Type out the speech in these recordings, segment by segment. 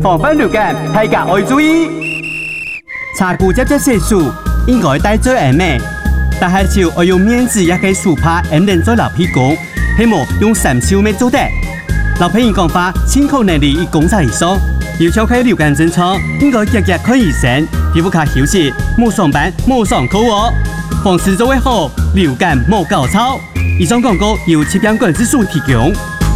防范流感，大家要注意。茶具接洗漱应该戴最严密，但係就要用面紙也嘅手帕穩定在流屁股，希望用3手尾做得。老朋友講話，清口能力與工作以上，要超開流感症狀，應該日日看醫生，皮膚卡休息，冇上班冇上課哦。防治做會好，流感冇搞錯。以上廣告由疾病管制署提供。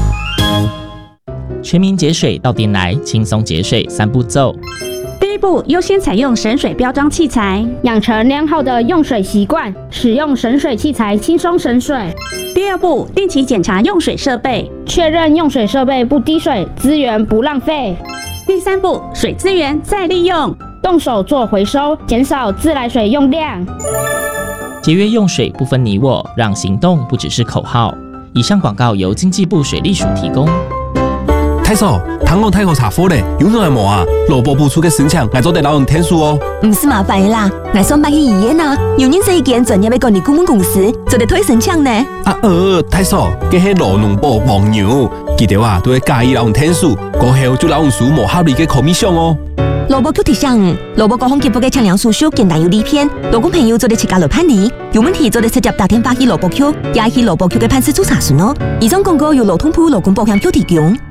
全民节水到店来，轻松节水3步骤。 第一步，优先采用省水标章器材， 养成良好的用水习惯，使用省水器材轻松省水。 第二步，定期检查用水设备， 确认用水设备不滴水，资源不浪费。 第三步，水资源再利用， 动手做回收，减少自来水用量。 节约用水不分你我，让行动不只是口号。以上广告由经济部水利署提供。 太嫂，糖我太好查货嘞，有啥冇啊？萝卜部出嘅申请，我做得老人天数哦。 唔是麻烦啦，我上班去医院啊，有认识一间专业嘅管理顾问公司，做得推申请呢。 太嫂，佢係羅農部黃牛，記得啊，都會介意老人天數，過後就老人數無合理嘅口面上哦。 蘿蔔 Q 提醒，蘿蔔各項結構嘅測量數據簡單有利片，勞工朋友做得切價來判理，有問題做得直接打電話去蘿蔔 Q，也去蘿蔔 Q 嘅辦事處查詢哦。以上廣告由勞通部勞工保險局提供。